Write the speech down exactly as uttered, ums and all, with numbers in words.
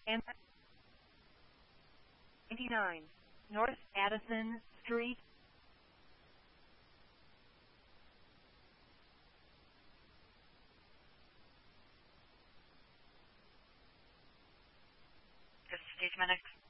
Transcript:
and ninety-nine North Addison Street. This is Stage Medic.